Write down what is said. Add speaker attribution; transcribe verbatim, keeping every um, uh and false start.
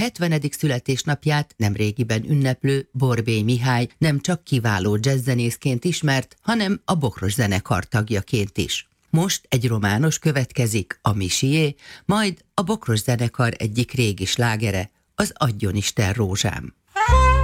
Speaker 1: hetvenedik születésnapját nemrégiben ünneplő Borbély Mihály nem csak kiváló jazzzenészként ismert, hanem a Bokros zenekar tagjaként is. Most egy romános következik, a Misié, majd a Bokros zenekar egyik régi slágere, az Adjon Isten rózsám.